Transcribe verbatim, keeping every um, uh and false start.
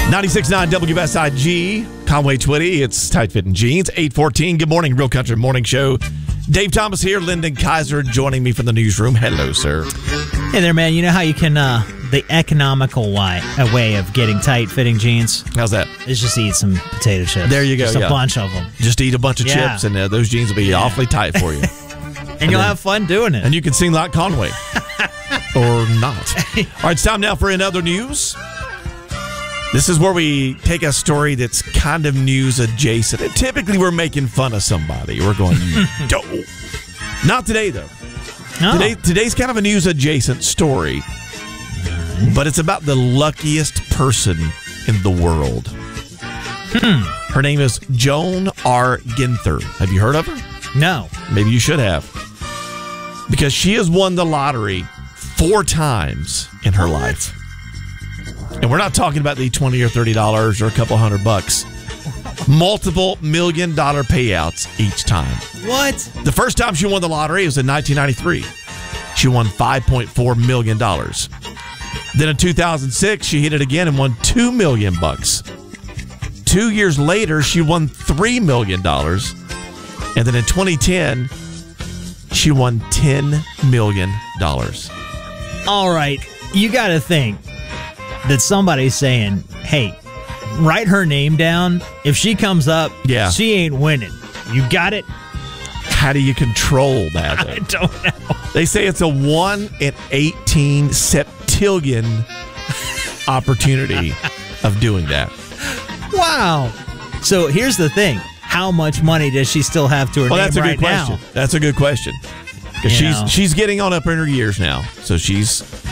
ninety-six point nine W S I G, Conway Twitty. It's Tight Fitting Jeans. eight fourteen. Good morning, Real Country Morning Show. Dave Thomas here. Lyndon Kaiser joining me from the newsroom. Hello, sir. Hey there, man. You know how you can, uh, the economical way, a way of getting tight fitting jeans? How's that? Is just eat some potato chips. There you go. Just a yeah. bunch of them. Just eat a bunch of Yeah. chips, and uh, those jeans will be yeah. awfully tight for you. and, and you'll then, have fun doing it. And you can sing like Conway. Or not. All right, it's time now for another news. This is where we take a story that's kind of news adjacent. And typically, we're making fun of somebody. We're going, dope. Not today, though. Oh. Today, today's kind of a news adjacent story, but it's about the luckiest person in the world. Hmm. Her name is Joan R. Ginther. Have you heard of her? No. Maybe you should have. Because she has won the lottery four times in her life. And we're not talking about the twenty or thirty dollars or a couple hundred bucks. Multiple million dollar payouts each time. What? The first time she won the lottery was in nineteen ninety-three. She won five point four million dollars. Then in two thousand six, she hit it again and won two million bucks. Two years later, she won three million dollars. And then in twenty ten, she won ten million dollars. All right. You got to think that somebody's saying, hey, write her name down. If she comes up, yeah. she ain't winning. You got it? How do you control that? I don't know. They say it's a one in eighteen septillion opportunity of doing that. Wow. So here's the thing. How much money does she still have to her well, name that's a right good question. now? That's a good question. Because she's, she's getting on up in her years now. So she's